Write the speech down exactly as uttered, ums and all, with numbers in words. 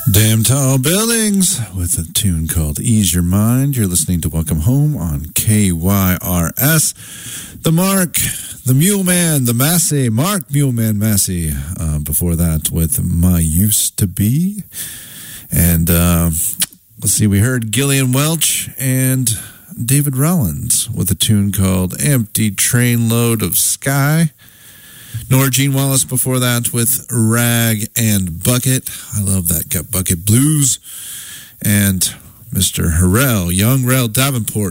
Damn Tall Buildings with a tune called Ease Your Mind. You're listening to Welcome Home on K Y R S. The Mark, the Mule Man, the Massey, Mark Muleman Massey. Uh, before that with My Used to Be. And uh, let's see, we heard Gillian Welch and David Rollins with a tune called Empty Trainload of Sky. Nora Jean Wallace before that with Rag and Bucket. I love that Gut Bucket Blues. And Mister Harrell, Young Rel Davenport